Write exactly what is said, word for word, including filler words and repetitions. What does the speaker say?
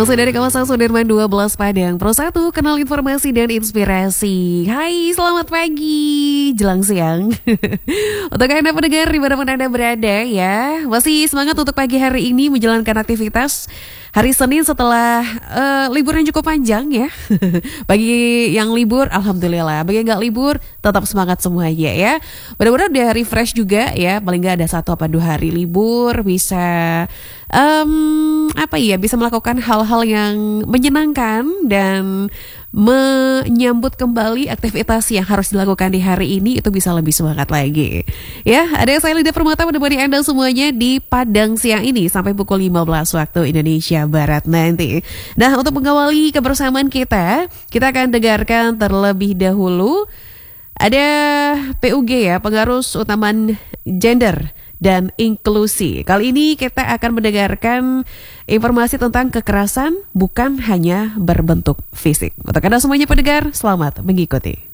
Masih dari kawasan Sudirman dua belas Padang, Pro satu, kenal informasi dan inspirasi. Hai, selamat pagi, jelang siang. Untuk Anda pendengar dimanapun Anda berada ya, masih semangat untuk pagi hari ini menjalankan aktivitas hari Senin setelah uh, libur yang cukup panjang ya. Bagi yang libur, alhamdulillah. Bagi yang nggak libur, tetap semangat semuanya ya. Mudah-mudahan udah refresh juga ya. Paling nggak ada satu apa dua hari libur, bisa um, apa ya, bisa melakukan hal-hal yang menyenangkan dan menyambut kembali aktivitas yang harus dilakukan di hari ini, itu bisa lebih semangat lagi. Ya, ada saya Lida Permata menemani Anda semuanya di Padang siang ini sampai pukul lima belas waktu Indonesia Barat nanti. Nah, untuk mengawali kebersamaan kita, kita akan dengarkan terlebih dahulu ada P U G ya, Pengarus Utamaan Gender dan Inklusi. Kali ini kita akan mendengarkan informasi tentang kekerasan bukan hanya berbentuk fisik. Untuk Anda semuanya pendengar, selamat mengikuti.